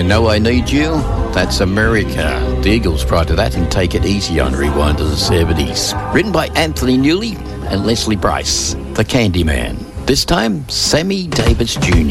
Know I Need You? That's America. The Eagles prior to that, and Take It Easy on Rewind to the 70s. Written by Anthony Newley and Leslie Bryce, the Candyman. This time, Sammy Davis Jr.